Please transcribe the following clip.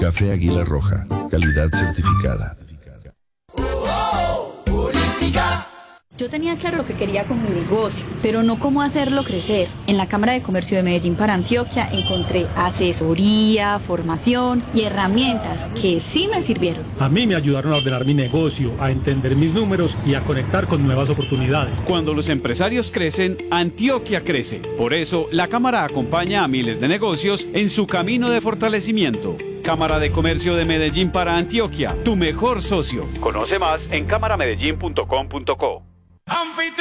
Café Águila Roja, calidad certificada. Yo tenía claro lo que quería con mi negocio, pero no cómo hacerlo crecer. En la Cámara de Comercio de Medellín para Antioquia encontré asesoría, formación y herramientas que sí me sirvieron. A mí me ayudaron a ordenar mi negocio, a entender mis números y a conectar con nuevas oportunidades. Cuando los empresarios crecen, Antioquia crece. Por eso, la Cámara acompaña a miles de negocios en su camino de fortalecimiento. Cámara de Comercio de Medellín para Antioquia, tu mejor socio. Conoce más en cámaramedellín.com.co.